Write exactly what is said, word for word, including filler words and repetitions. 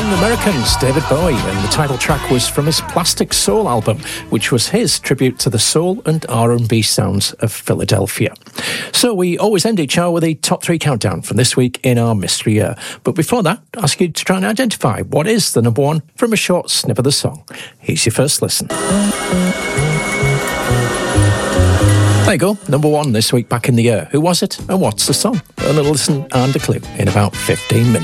Americans, David Bowie, and the title track was from his Plastic Soul album, which was his tribute to the soul and R and B sounds of Philadelphia. So we always end each hour with a top three countdown from this week in our mystery year. But before that, I ask you to try and identify what is the number one from a short snip of the song. Here's your first listen. There you go, number one this week back in the year. Who was it and what's the song? A little listen and a clue in about fifteen minutes.